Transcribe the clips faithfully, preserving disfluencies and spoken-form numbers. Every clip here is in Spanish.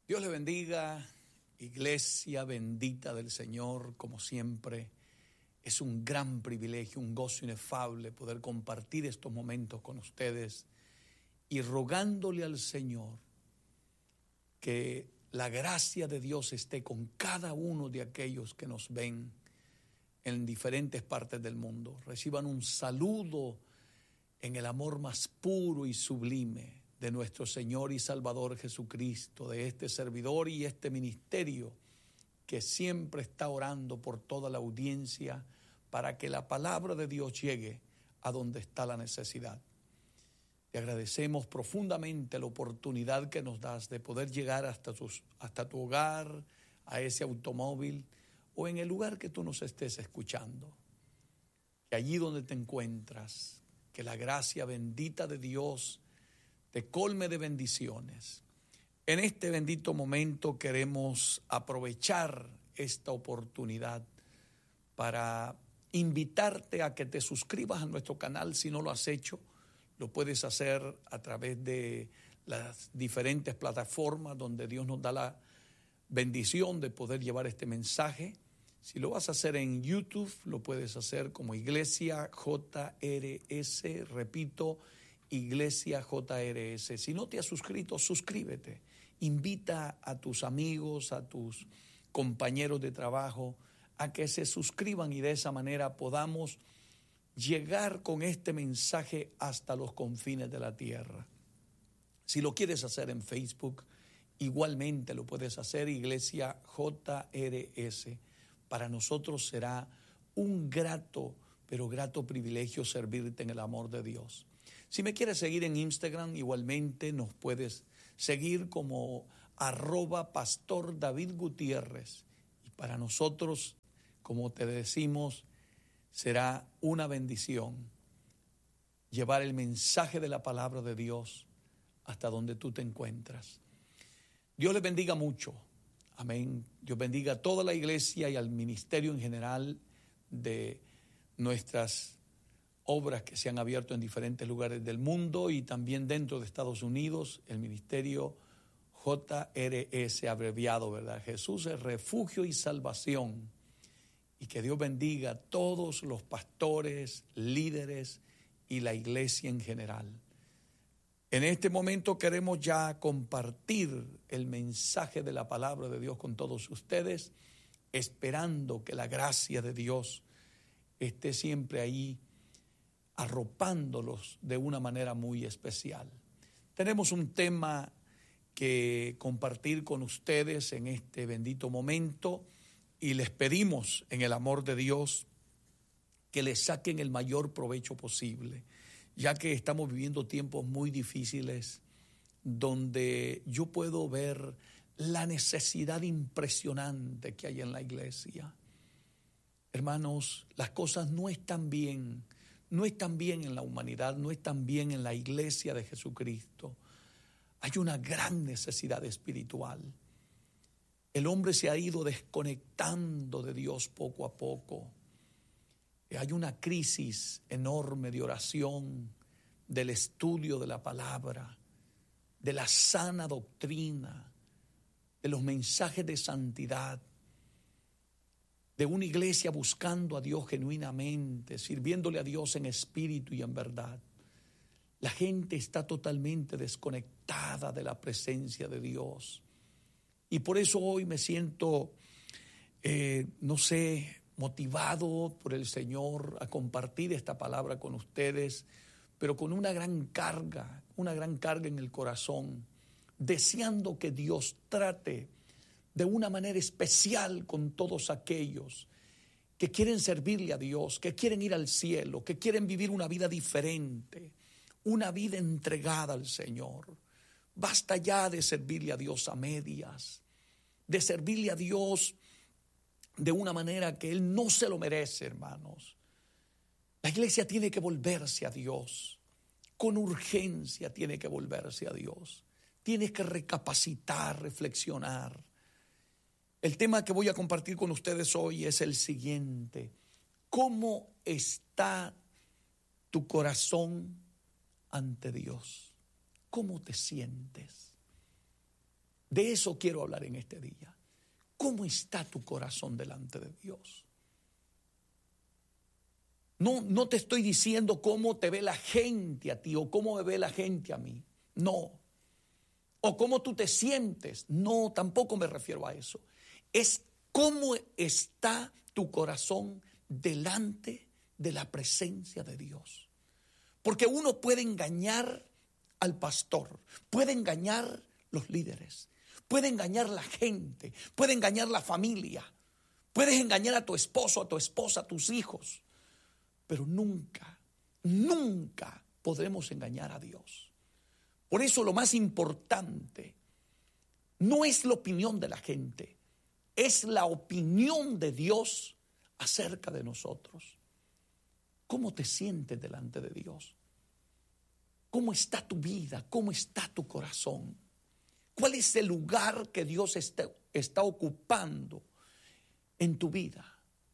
Dios le bendiga, iglesia bendita del Señor, como siempre. Es un gran privilegio, un gozo inefable poder compartir estos momentos con ustedes y rogándole al Señor que la gracia de Dios esté con cada uno de aquellos que nos ven en diferentes partes del mundo. Reciban un saludo en el amor más puro y sublime de nuestro Señor y Salvador Jesucristo, de este servidor y este ministerio que siempre está orando por toda la audiencia para que la palabra de Dios llegue a donde está la necesidad. Te agradecemos profundamente la oportunidad que nos das de poder llegar hasta, tus, hasta tu hogar, a ese automóvil o en el lugar que tú nos estés escuchando. Que allí donde te encuentras, que la gracia bendita de Dios te colme de bendiciones. En este bendito momento queremos aprovechar esta oportunidad para invitarte a que te suscribas a nuestro canal. Si no lo has hecho, lo puedes hacer a través de las diferentes plataformas donde Dios nos da la bendición de poder llevar este mensaje. Si lo vas a hacer en YouTube, lo puedes hacer como Iglesia J R S, repito, Iglesia J R S. Si no te has suscrito, suscríbete. Invita a tus amigos, a tus compañeros de trabajo a que se suscriban y de esa manera podamos llegar con este mensaje hasta los confines de la tierra. Si lo quieres hacer en Facebook, igualmente lo puedes hacer, Iglesia J R S. Para nosotros será un grato, pero grato privilegio servirte en el amor de Dios. Si me quieres seguir en Instagram, igualmente nos puedes seguir como arroba pastor David Gutiérrez. Y para nosotros, como te decimos, será una bendición llevar el mensaje de la palabra de Dios hasta donde tú te encuentras. Dios les bendiga mucho. Amén. Dios bendiga a toda la iglesia y al ministerio en general de nuestras obras que se han abierto en diferentes lugares del mundo y también dentro de Estados Unidos, el ministerio J R S abreviado, ¿verdad? Jesús es refugio y salvación. Y que Dios bendiga a todos los pastores, líderes y la iglesia en general. En este momento queremos ya compartir el mensaje de la palabra de Dios con todos ustedes, esperando que la gracia de Dios esté siempre ahí, arropándolos de una manera muy especial. Tenemos un tema que compartir con ustedes en este bendito momento y les pedimos en el amor de Dios que le saquen el mayor provecho posible, ya que estamos viviendo tiempos muy difíciles donde yo puedo ver la necesidad impresionante que hay en la iglesia. Hermanos, las cosas no están bien. No están bien en la humanidad, no están bien en la iglesia de Jesucristo. Hay una gran necesidad espiritual. El hombre se ha ido desconectando de Dios poco a poco. Hay una crisis enorme de oración, del estudio de la palabra, de la sana doctrina, de los mensajes de santidad, de una iglesia buscando a Dios genuinamente, sirviéndole a Dios en espíritu y en verdad. La gente está totalmente desconectada de la presencia de Dios. Y por eso hoy me siento, eh, no sé, motivado por el Señor a compartir esta palabra con ustedes, pero con una gran carga, una gran carga en el corazón, deseando que Dios trate de una manera especial con todos aquellos que quieren servirle a Dios, que quieren ir al cielo, que quieren vivir una vida diferente, una vida entregada al Señor. Basta ya de servirle a Dios a medias, de servirle a Dios de una manera que Él no se lo merece, hermanos. La iglesia tiene que volverse a Dios, con urgencia tiene que volverse a Dios. Tiene que recapacitar, reflexionar. El tema que voy a compartir con ustedes hoy es el siguiente: ¿cómo está tu corazón ante Dios? ¿Cómo te sientes? De eso quiero hablar en este día. ¿Cómo está tu corazón delante de Dios? No, no te estoy diciendo cómo te ve la gente a ti o cómo me ve la gente a mí. No. O cómo tú te sientes. No, tampoco me refiero a eso. Es cómo está tu corazón delante de la presencia de Dios. Porque uno puede engañar al pastor, puede engañar los líderes, puede engañar la gente, puede engañar la familia, puedes engañar a tu esposo, a tu esposa, a tus hijos, pero nunca, nunca podremos engañar a Dios. Por eso lo más importante no es la opinión de la gente, es la opinión de Dios acerca de nosotros. ¿Cómo te sientes delante de Dios? ¿Cómo está tu vida? ¿Cómo está tu corazón? ¿Cuál es el lugar que Dios está, está ocupando en tu vida?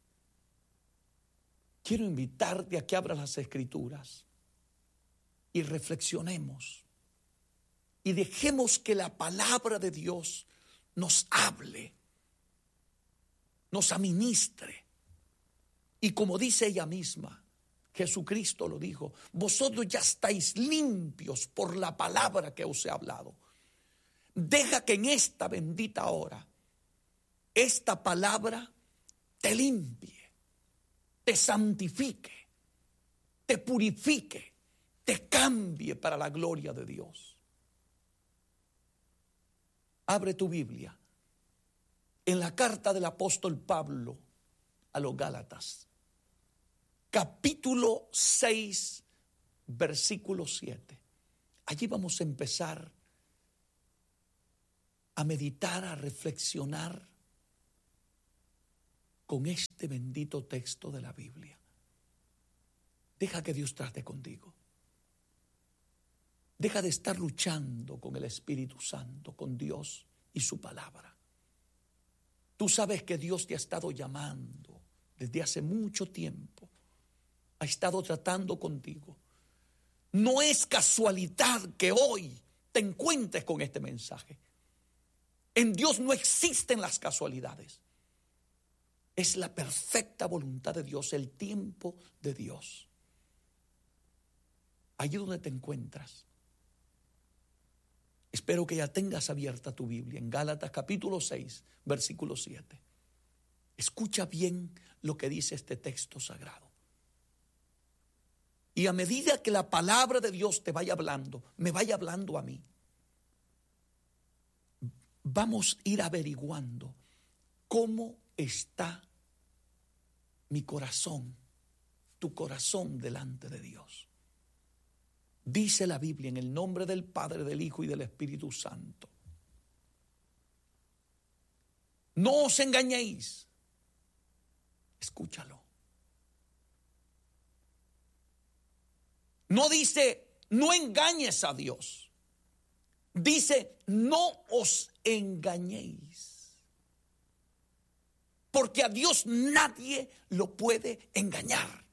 Quiero invitarte a que abras las Escrituras y reflexionemos y dejemos que la palabra de Dios nos hable, nos administre. Y como dice ella misma, Jesucristo lo dijo, vosotros ya estáis limpios por la palabra que os he hablado. Deja que en esta bendita hora, esta palabra te limpie, te santifique, te purifique, te cambie para la gloria de Dios. Abre tu Biblia en la carta del apóstol Pablo a los Gálatas, capítulo seis, versículo siete. Allí vamos a empezar a meditar, a reflexionar con este bendito texto de la Biblia. Deja que Dios trate contigo. Deja de estar luchando con el Espíritu Santo, con Dios y su palabra. Tú sabes que Dios te ha estado llamando desde hace mucho tiempo. Ha estado tratando contigo. No es casualidad que hoy te encuentres con este mensaje. En Dios no existen las casualidades. Es la perfecta voluntad de Dios, el tiempo de Dios. Allí donde te encuentras, espero que ya tengas abierta tu Biblia en Gálatas capítulo seis, versículo siete. Escucha bien lo que dice este texto sagrado. Y a medida que la palabra de Dios te vaya hablando, me vaya hablando a mí, vamos a ir averiguando cómo está mi corazón, tu corazón delante de Dios. Dice la Biblia en el nombre del Padre, del Hijo y del Espíritu Santo. No os engañéis. Escúchalo. No dice, no engañes a Dios. Dice, no os engañéis. Porque a Dios nadie lo puede engañar.